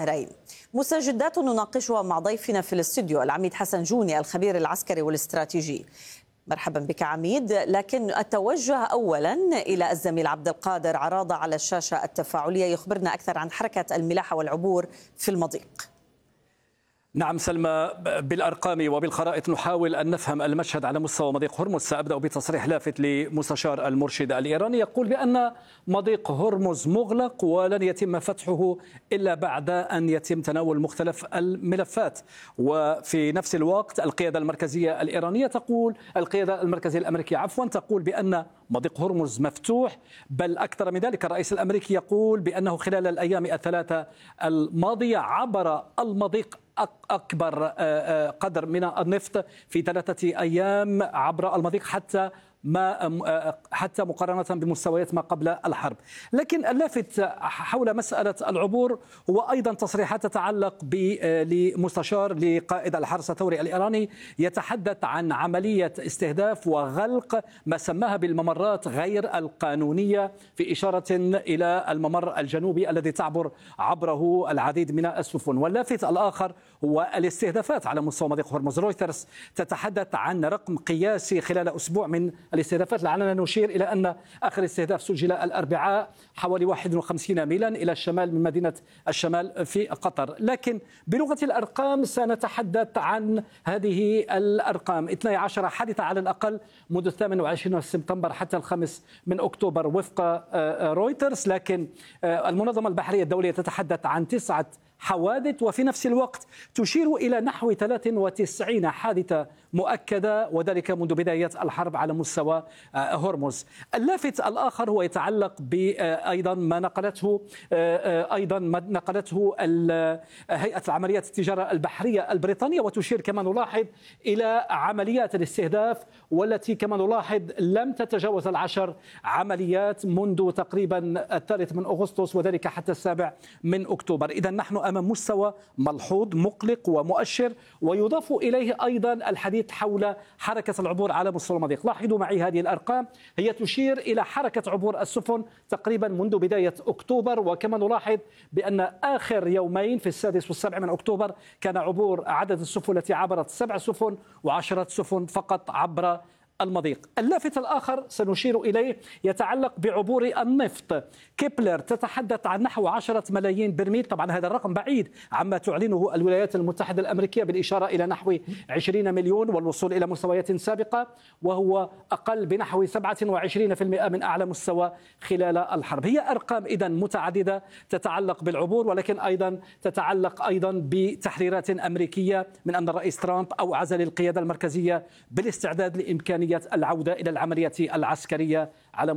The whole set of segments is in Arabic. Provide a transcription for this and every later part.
الشهرين. مستجدات نناقشها مع ضيفنا في الاستوديو العميد حسن جوني الخبير العسكري والاستراتيجي. مرحبا بك عميد، لكن التوجه أولا إلى الزميل عبد القادر عراضة على الشاشة التفاعلية يخبرنا أكثر عن حركة الملاحة والعبور في المضيق. نعم سلمى، بالأرقام وبالخرائط نحاول أن نفهم المشهد على مستوى مضيق هرمز. سأبدأ بتصريح لافت لمستشار المرشد الإيراني يقول بأن مضيق هرمز مغلق ولن يتم فتحه إلا بعد أن يتم تناول مختلف الملفات. وفي نفس الوقت القيادة المركزية الإيرانية تقول، القيادة المركزية الأمريكية تقول بأن مضيق هرمز مفتوح، بل أكثر من ذلك الرئيس الأمريكي يقول بأنه خلال الأيام الثلاثة الماضية عبر المضيق أكبر قدر من النفط في 3 أيام عبر المضيق حتى مقارنة بمستويات ما قبل الحرب. لكن اللافت حول مسألة العبور هو أيضا تصريحات تتعلق لمستشار لقائد الحرس الثوري الإيراني يتحدث عن عملية استهداف وغلق ما سماها بالممرات غير القانونية، في إشارة إلى الممر الجنوبي الذي تعبر عبره العديد من السفن. واللافت الآخر هو الاستهدافات على مستوى مضيق هرمز. رويترز تتحدث عن رقم قياسي خلال أسبوع من الاستهدافات، لعلنا نشير إلى أن آخر استهداف سجل الأربعاء حوالي 51 ميلا إلى الشمال من مدينة الشمال في قطر. لكن بلغة الأرقام سنتحدث عن هذه الأرقام: 12 حادثة على الأقل منذ 28 سبتمبر حتى 5 من أكتوبر وفق رويترز. لكن المنظمة البحرية الدولية تتحدث عن 9 حوادث، وفي نفس الوقت تشير إلى نحو 93 حادثة مؤكدة، وذلك منذ بداية الحرب على مستوى هرمز. اللافت الآخر هو يتعلق بأيضا ما نقلته هيئة العمليات التجارة البحرية البريطانية، وتشير كما نلاحظ إلى عمليات الاستهداف، والتي كما نلاحظ لم تتجاوز 10 عمليات منذ تقريبا 3 من أغسطس، وذلك حتى 7 من أكتوبر. إذا نحن أمام مستوى ملحوظ مقلق ومؤشر، ويضاف إليه أيضا الحديث حول حركة العبور على مستوى المضيق. لاحظوا معي هذه الأرقام، هي تشير إلى حركة عبور السفن تقريبا منذ بداية أكتوبر، وكما نلاحظ بأن آخر يومين في 6 و7 من أكتوبر كان عبور عدد السفن التي عبرت 7 سفن و10 سفن فقط عبر المضيق. اللافت الآخر سنشير إليه يتعلق بعبور النفط. كيبلر تتحدث عن نحو 10 ملايين برميل، طبعا هذا الرقم بعيد عما تعلنه الولايات المتحدة الأمريكية بالإشارة إلى نحو 20 مليون والوصول إلى مستويات سابقة، وهو أقل بنحو 27% من أعلى مستوى خلال الحرب. هي أرقام إذن متعددة تتعلق بالعبور، ولكن أيضا تتعلق أيضا بتحريرات أمريكية من أن الرئيس ترامب أوعز للقيادة المركزية بالاستعداد لإمكانية العودة إلى العمليات العسكرية على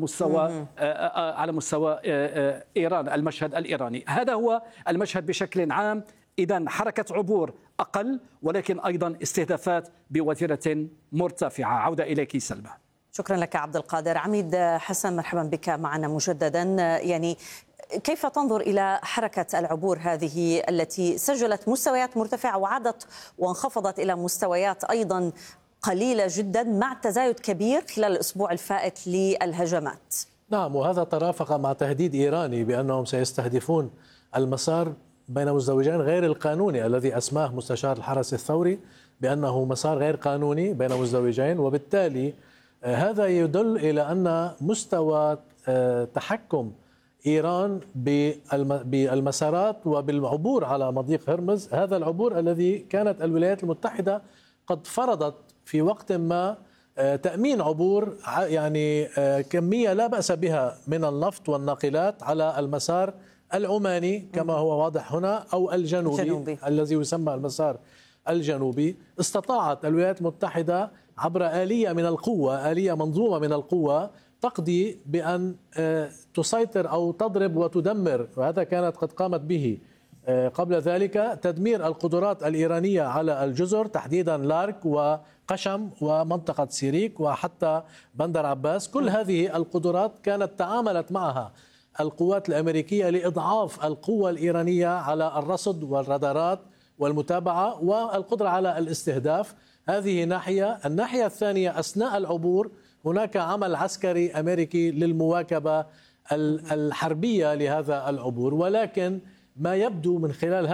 مستوى إيران، المشهد الإيراني. هذا هو المشهد بشكل عام. إذن حركة عبور أقل، ولكن أيضا استهدافات بوتيرة مرتفعة. عودة إليك سلمى. شكرا لك عبد القادر. عميد حسن، مرحبا بك معنا مجددا. يعني كيف تنظر إلى حركة العبور هذه التي سجلت مستويات مرتفعة وعادت وانخفضت إلى مستويات أيضا قليلة جدا مع تزايد كبير خلال الأسبوع الفائت للهجمات؟ نعم، وهذا ترافق مع تهديد إيراني بأنهم سيستهدفون المسار بين مزدوجين غير القانوني الذي أسماه مستشار الحرس الثوري بأنه مسار غير قانوني بين مزدوجين. وبالتالي هذا يدل إلى أن مستوى تحكم إيران بالمسارات وبالعبور على مضيق هرمز، هذا العبور الذي كانت الولايات المتحدة قد فرضت في وقت ما تأمين عبور يعني كمية لا بأس بها من النفط والناقلات على المسار العماني كما هو واضح هنا، أو الجنوبي الذي يسمى المسار الجنوبي. استطاعت الولايات المتحدة عبر آلية من القوة، آلية منظومة من القوة، تقضي بأن تسيطر أو تضرب وتدمر، وهذا كانت قد قامت به قبل ذلك، تدمير القدرات الإيرانية على الجزر تحديدا لارك وقشم ومنطقة سيريك وحتى بندر عباس. كل هذه القدرات كانت تعاملت معها القوات الأمريكية لإضعاف القوة الإيرانية على الرصد والرادارات والمتابعة والقدرة على الاستهداف. هذه ناحية. الناحية الثانية، أثناء العبور هناك عمل عسكري أمريكي للمواكبة الحربية لهذا العبور، ولكن ما يبدو من خلال